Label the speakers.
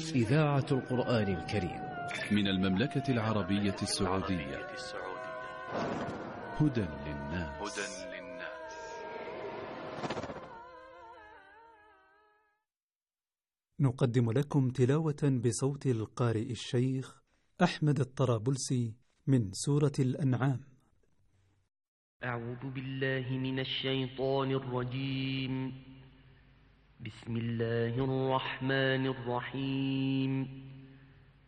Speaker 1: إذاعة القرآن الكريم
Speaker 2: من المملكة العربية السعودية. هدى للناس.
Speaker 3: نقدم لكم تلاوة بصوت القارئ الشيخ أحمد الطرابلسي من سورة الأنعام.
Speaker 4: أعوذ بالله من الشيطان الرجيم. بسم الله الرحمن الرحيم.